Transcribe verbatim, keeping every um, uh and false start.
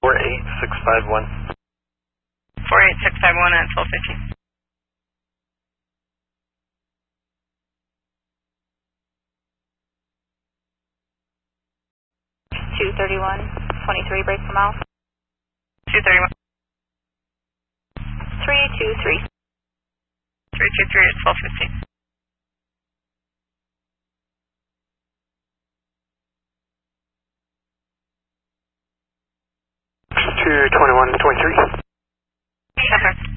four eight six five one. four eight six five one at twelve fifty. two thirty-one, twenty-three, brake per mile. two thirty-one. three two three. three two three at twelve fifty. two twenty-one, twenty-three. Perfect.